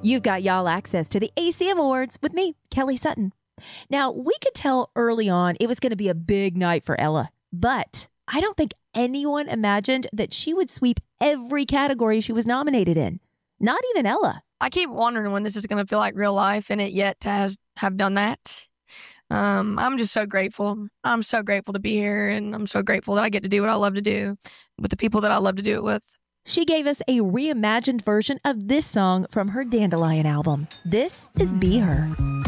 You've got y'all access to the ACM Awards with me, Kelly Sutton. Now, we could tell early on it was going to be a big night for Ella, but I don't think anyone imagined that she would sweep every category she was nominated in. Not even Ella. I keep wondering when this is going to feel like real life, and it yet to have done that. I'm just so grateful. I'm so grateful to be here, and I'm so grateful that I get to do what I love to do with the people that I love to do it with. She gave us a reimagined version of this song from her Dandelion album. This is Be Her.